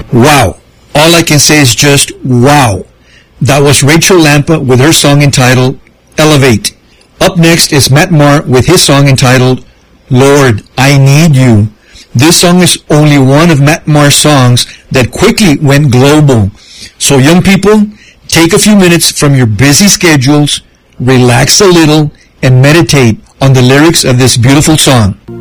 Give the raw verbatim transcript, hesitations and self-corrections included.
Wow. All I can say is just wow. That was Rachel Lampa with her song entitled Elevate. Up next is Matt Maher with his song entitled Lord, I Need You. This song is only one of Matt Maher's songs that quickly went global. So young people, take a few minutes from your busy schedules, relax a little, and meditate on the lyrics of this beautiful song.